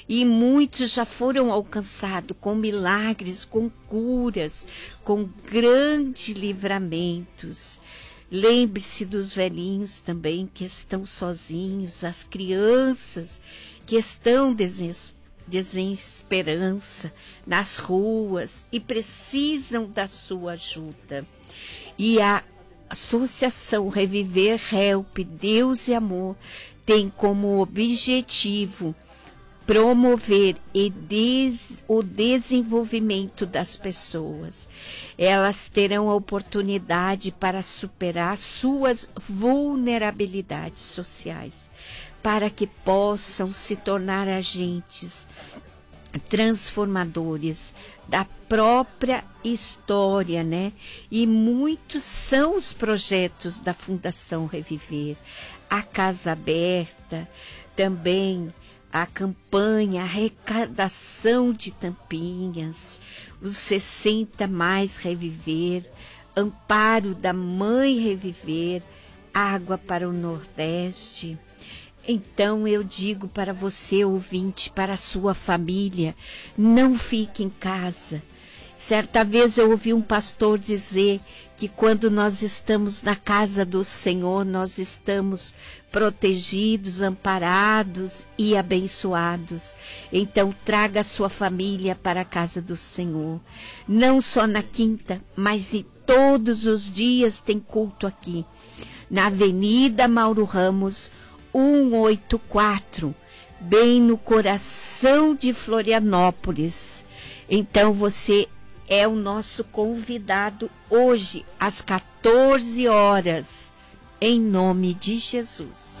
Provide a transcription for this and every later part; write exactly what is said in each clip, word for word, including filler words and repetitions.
e muitos já foram alcançados com milagres, com curas, com grandes livramentos. Lembre-se dos velhinhos também que estão sozinhos, as crianças que estão desesperadas, desesperança nas ruas e precisam da sua ajuda. E a Associação Reviver Help Deus e Amor tem como objetivo promover e des, o desenvolvimento das pessoas. Elas terão a oportunidade para superar suas vulnerabilidades sociais, para que possam se tornar agentes transformadores da própria história, né? E muitos são os projetos da Fundação Reviver. A Casa Aberta, também a campanha, a arrecadação de tampinhas, os sessenta mais Reviver, Amparo da Mãe Reviver, Água para o Nordeste. Então eu digo para você, ouvinte, para a sua família, não fique em casa. Certa vez eu ouvi um pastor dizer que quando nós estamos na casa do Senhor, nós estamos protegidos, amparados e abençoados. Então traga a sua família para a casa do Senhor. Não só na quinta, mas em todos os dias tem culto aqui. Na Avenida Mauro Ramos, cento e oitenta e quatro, bem no coração de Florianópolis. Então você é o nosso convidado hoje, às quatorze horas, em nome de Jesus.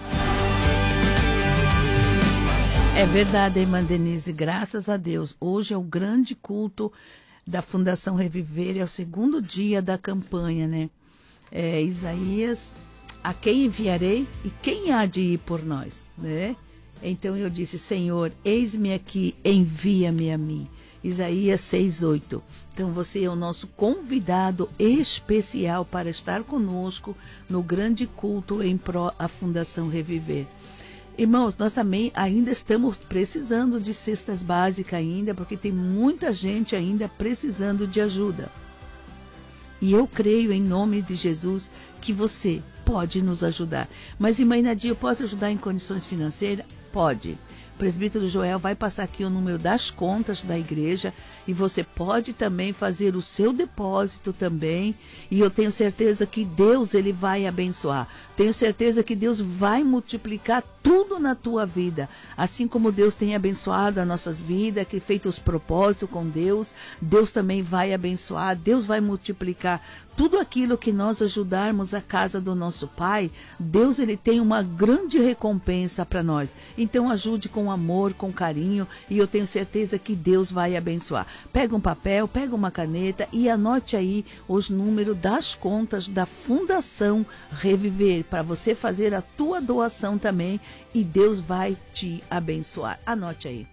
É verdade, irmã Denise, graças a Deus. Hoje é o grande culto da Fundação Reviver, é o segundo dia da campanha, né? É, Isaías, a quem enviarei e quem há de ir por nós, né? Então eu disse, Senhor, eis-me aqui, envia-me a mim. Isaías seis, oito. Então você é o nosso convidado especial para estar conosco no grande culto em pró a Fundação Reviver. Irmãos, nós também ainda estamos precisando de cestas básicas ainda, porque tem muita gente ainda precisando de ajuda. E eu creio em nome de Jesus que você pode nos ajudar. Mas, irmã Inadia, eu posso ajudar em condições financeiras? Pode. O presbítero Joel vai passar aqui o número das contas da igreja e você pode também fazer o seu depósito também, e eu tenho certeza que Deus ele vai abençoar. Tenho certeza que Deus vai multiplicar tudo na tua vida, assim como Deus tem abençoado as nossas vidas, que feito os propósitos com Deus, Deus também vai abençoar, Deus vai multiplicar tudo aquilo que nós ajudarmos a casa do nosso Pai. Deus ele tem uma grande recompensa para nós. Então ajude com amor, com carinho, e eu tenho certeza que Deus vai abençoar. Pega um papel, pega uma caneta e anote aí os números das contas da Fundação Reviver, para você fazer a tua doação também, e Deus vai te abençoar. Anote aí.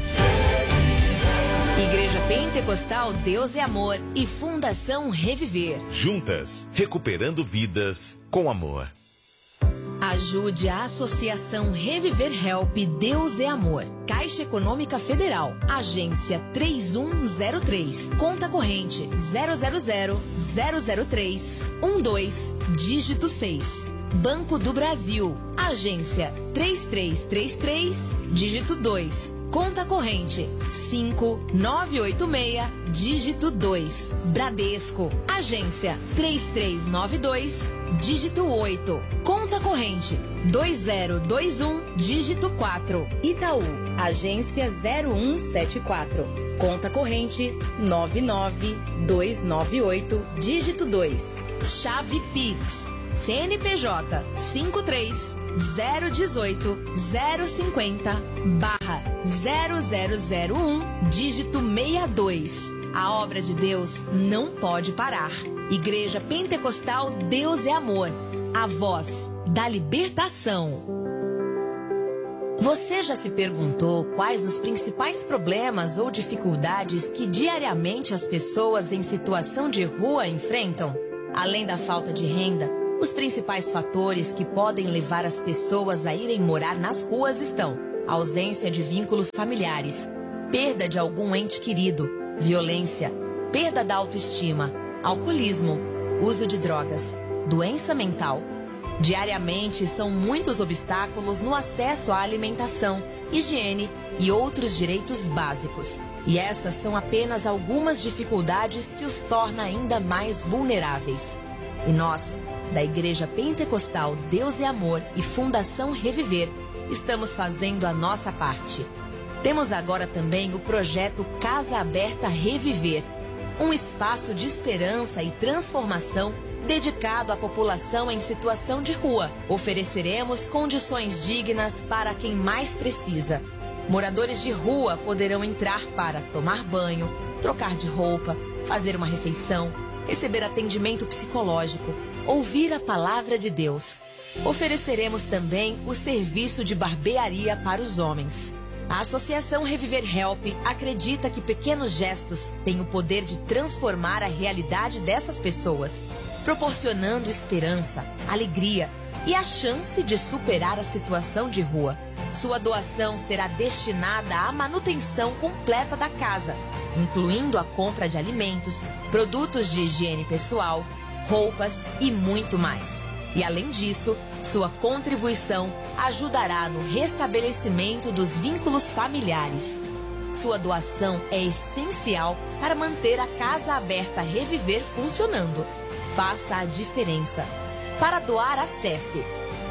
Igreja Pentecostal Deus é Amor e Fundação Reviver. Juntas, recuperando vidas com amor. Ajude a Associação Reviver Help Deus é Amor. Caixa Econômica Federal. Agência três um zero três. Conta corrente zero zero zero zero zero três um dois, dígito seis. Banco do Brasil. Agência três três três três, dígito dois. Conta corrente cinco nove oito seis, dígito dois. Bradesco. Agência três três nove dois, dígito oito. Conta corrente dois zero dois um, dígito quatro. Itaú. Agência zero um sete quatro. Conta corrente nove nove dois nove oito, dígito dois. Chave Pix. C N P J cinco três zero um oito zero cinco zero barra zero zero zero um, dígito sessenta e dois. A obra de Deus não pode parar. Igreja Pentecostal Deus é Amor. A voz da libertação. Você já se perguntou quais os principais problemas ou dificuldades que diariamente as pessoas em situação de rua enfrentam? Além da falta de renda, os principais fatores que podem levar as pessoas a irem morar nas ruas estão ausência de vínculos familiares, perda de algum ente querido, violência, perda da autoestima, alcoolismo, uso de drogas, doença mental. Diariamente são muitos obstáculos no acesso à alimentação, higiene e outros direitos básicos. E essas são apenas algumas dificuldades que os torna ainda mais vulneráveis. E nós, da Igreja Pentecostal Deus e Amor e Fundação Reviver, estamos fazendo a nossa parte. Temos agora também o projeto Casa Aberta Reviver, um espaço de esperança e transformação dedicado à população em situação de rua. Ofereceremos condições dignas para quem mais precisa. Moradores de rua poderão entrar para tomar banho, trocar de roupa, fazer uma refeição, receber atendimento psicológico, ouvir a palavra de Deus. Ofereceremos também o serviço de barbearia para os homens. A Associação Reviver Help acredita que pequenos gestos têm o poder de transformar a realidade dessas pessoas, proporcionando esperança, alegria e a chance de superar a situação de rua. Sua doação será destinada à manutenção completa da casa, incluindo a compra de alimentos, produtos de higiene pessoal, roupas e muito mais. E além disso, sua contribuição ajudará no restabelecimento dos vínculos familiares. Sua doação é essencial para manter a Casa Aberta Reviver funcionando. Faça a diferença. Para doar, acesse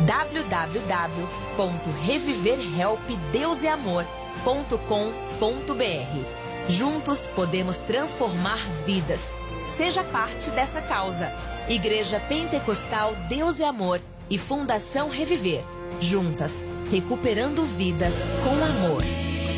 w w w ponto reviver help deus e amor ponto com ponto b r. Juntos podemos transformar vidas. Seja parte dessa causa. Igreja Pentecostal Deus e Amor e Fundação Reviver. Juntas, recuperando vidas com amor.